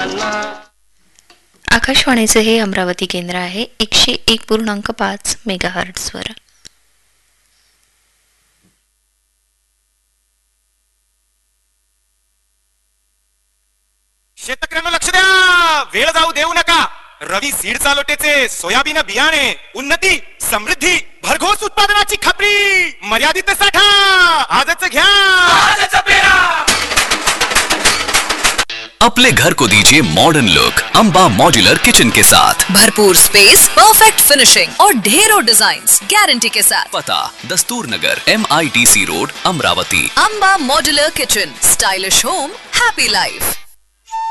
आकाशवाणीचे हे अमरावती केंद्र आहे 101.5 मेगाहर्ट्झवर. शेतकऱ्यांना लक्ष द्या, वेळ जाऊ देऊ नका. रवी सीड चालोटेचे सोयाबीन बियाणे उन्नती समृद्धी भरघोस उत्पादनाची खात्री मर्यादित साठा आजच घ्या. अपने घर को दीजिए modern look Amba modular kitchen के साथ. भरपूर स्पेस, परफेक्ट फिनिशिंग और ढेरों डिजाइन्स गारंटी के साथ. पता दस्तूर नगर MITC road Amravati. Amba modular kitchen, stylish home, happy life.